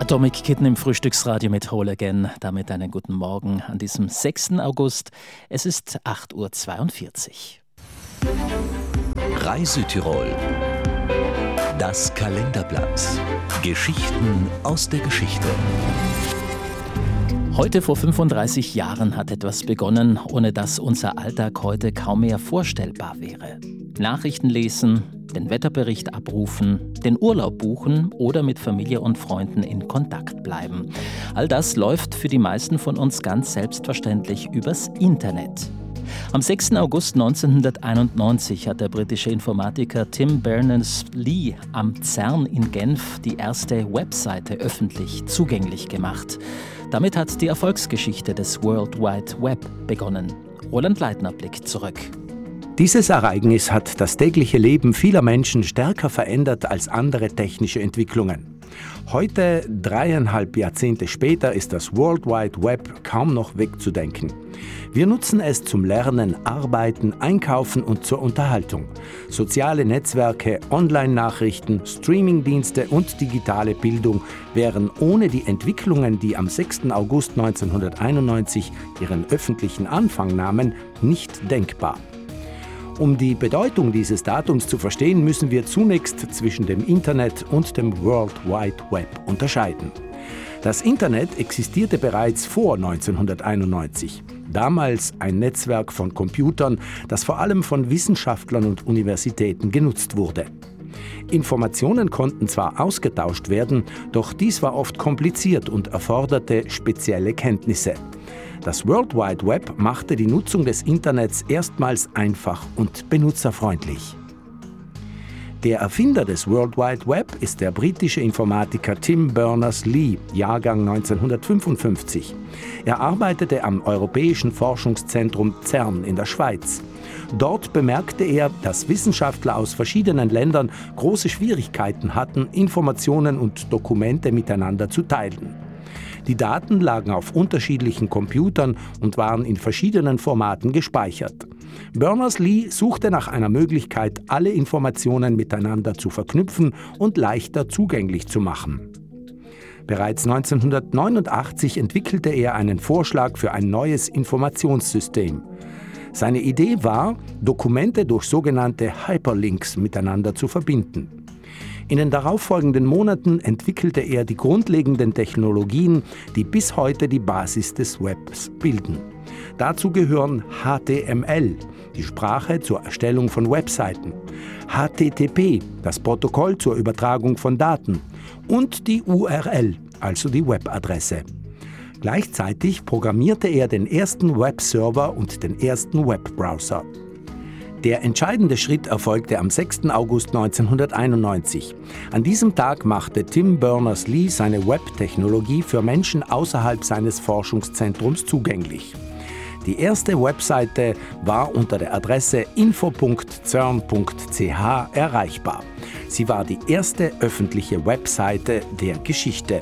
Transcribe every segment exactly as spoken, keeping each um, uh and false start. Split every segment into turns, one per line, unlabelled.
Atomic Kitten im Frühstücksradio mit Whole Again. Damit einen guten Morgen an diesem sechsten August. Es ist acht Uhr zweiundvierzig.
Reisetirol. Das Kalenderblatt. Geschichten aus der Geschichte.
Heute vor fünfunddreißig Jahren hat etwas begonnen, ohne das unser Alltag heute kaum mehr vorstellbar wäre. Nachrichten lesen, den Wetterbericht abrufen, den Urlaub buchen oder mit Familie und Freunden in Kontakt bleiben. All das läuft für die meisten von uns ganz selbstverständlich übers Internet. Am sechsten August neunzehnhunderteinundneunzig hat der britische Informatiker Tim Berners-Lee am CERN in Genf die erste Webseite öffentlich zugänglich gemacht. Damit hat die Erfolgsgeschichte des World Wide Web begonnen. Roland Leitner blickt zurück.
Dieses Ereignis hat das tägliche Leben vieler Menschen stärker verändert als andere technische Entwicklungen. Heute, dreieinhalb Jahrzehnte später, ist das World Wide Web kaum noch wegzudenken. Wir nutzen es zum Lernen, Arbeiten, Einkaufen und zur Unterhaltung. Soziale Netzwerke, Online-Nachrichten, Streamingdienste und digitale Bildung wären ohne die Entwicklungen, die am sechsten August neunzehnhunderteinundneunzig ihren öffentlichen Anfang nahmen, nicht denkbar. Um die Bedeutung dieses Datums zu verstehen, müssen wir zunächst zwischen dem Internet und dem World Wide Web unterscheiden. Das Internet existierte bereits vor neunzehnhunderteinundneunzig. Damals ein Netzwerk von Computern, das vor allem von Wissenschaftlern und Universitäten genutzt wurde. Informationen konnten zwar ausgetauscht werden, doch dies war oft kompliziert und erforderte spezielle Kenntnisse. Das World Wide Web machte die Nutzung des Internets erstmals einfach und benutzerfreundlich. Der Erfinder des World Wide Web ist der britische Informatiker Tim Berners-Lee, Jahrgang neunzehnhundertfünfundfünfzig. Er arbeitete am Europäischen Forschungszentrum CERN in der Schweiz. Dort bemerkte er, dass Wissenschaftler aus verschiedenen Ländern große Schwierigkeiten hatten, Informationen und Dokumente miteinander zu teilen. Die Daten lagen auf unterschiedlichen Computern und waren in verschiedenen Formaten gespeichert. Berners-Lee suchte nach einer Möglichkeit, alle Informationen miteinander zu verknüpfen und leichter zugänglich zu machen. Bereits neunzehnhundertneunundachtzig entwickelte er einen Vorschlag für ein neues Informationssystem. Seine Idee war, Dokumente durch sogenannte Hyperlinks miteinander zu verbinden. In den darauffolgenden Monaten entwickelte er die grundlegenden Technologien, die bis heute die Basis des Webs bilden. Dazu gehören H T M L, die Sprache zur Erstellung von Webseiten, H T T P, das Protokoll zur Übertragung von Daten, und die U R L, also die Webadresse. Gleichzeitig programmierte er den ersten Webserver und den ersten Webbrowser. Der entscheidende Schritt erfolgte am sechsten August neunzehnhunderteinundneunzig. An diesem Tag machte Tim Berners-Lee seine Webtechnologie für Menschen außerhalb seines Forschungszentrums zugänglich. Die erste Webseite war unter der Adresse info punkt cern punkt c h erreichbar. Sie war die erste öffentliche Webseite der Geschichte.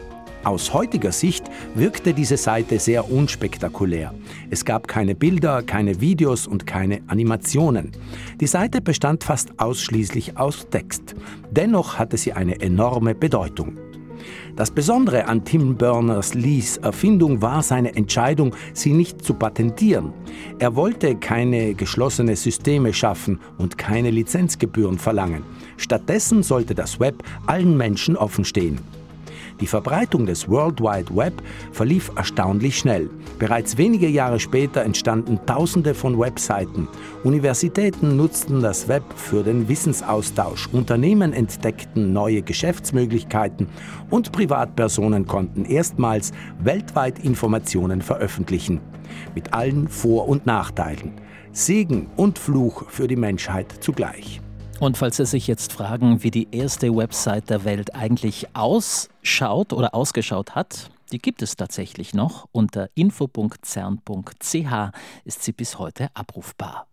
Aus heutiger Sicht wirkte diese Seite sehr unspektakulär. Es gab keine Bilder, keine Videos und keine Animationen. Die Seite bestand fast ausschließlich aus Text. Dennoch hatte sie eine enorme Bedeutung. Das Besondere an Tim Berners-Lees Erfindung war seine Entscheidung, sie nicht zu patentieren. Er wollte keine geschlossene Systeme schaffen und keine Lizenzgebühren verlangen. Stattdessen sollte das Web allen Menschen offen stehen. Die Verbreitung des World Wide Web verlief erstaunlich schnell. Bereits wenige Jahre später entstanden Tausende von Webseiten. Universitäten nutzten das Web für den Wissensaustausch, Unternehmen entdeckten neue Geschäftsmöglichkeiten und Privatpersonen konnten erstmals weltweit Informationen veröffentlichen. Mit allen Vor- und Nachteilen. Segen und Fluch für die Menschheit zugleich.
Und falls Sie sich jetzt fragen, wie die erste Website der Welt eigentlich ausschaut oder ausgeschaut hat, die gibt es tatsächlich noch. Unter info punkt cern punkt c h ist sie bis heute abrufbar.